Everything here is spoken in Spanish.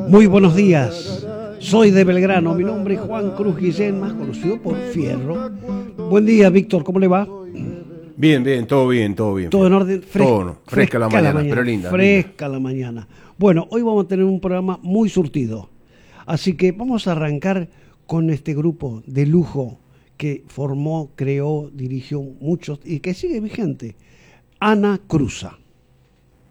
Muy buenos días, soy de Belgrano, mi nombre es Juan Cruz Guillén, más conocido por Fierro. Buen día, Víctor, ¿cómo le va? Bien, todo bien. Todo en orden, Fresca la mañana, pero linda. Fresca la mañana. Bueno, hoy vamos a tener un programa muy surtido, así que vamos a arrancar con este grupo de lujo que formó, creó, dirigió muchos y que sigue vigente, Ana Cruza.